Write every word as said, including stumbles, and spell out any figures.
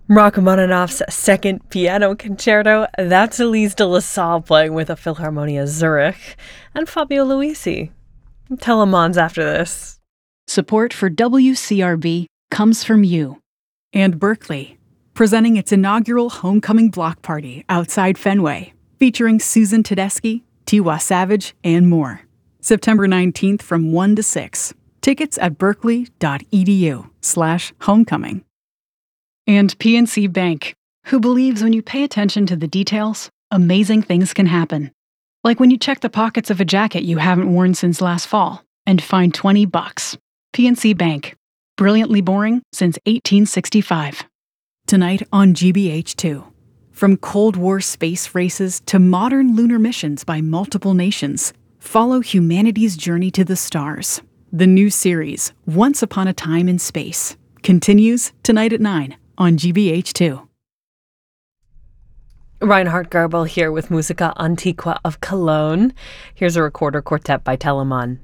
Rachmaninoff's Second Piano Concerto, that's Elise de La Salle playing with the Philharmonia Zurich, and Fabio Luisi. Telemann's after this. Support for W C R B comes from you. And Berkeley, presenting its inaugural homecoming block party outside Fenway, featuring Susan Tedeschi, Tiwa Savage, and more. September nineteenth from one to six. Tickets at berkeley.edu slash homecoming. And P N C Bank, who believes when you pay attention to the details, amazing things can happen. Like when you check the pockets of a jacket you haven't worn since last fall and find twenty bucks. P N C Bank, brilliantly boring since eighteen sixty-five. Tonight on G B H two. From Cold War space races to modern lunar missions by multiple nations, follow humanity's journey to the stars. The new series, Once Upon a Time in Space, continues tonight at nine on G B H two. Reinhard Goebel here with Musica Antiqua of Cologne. Here's a recorder quartet by Telemann.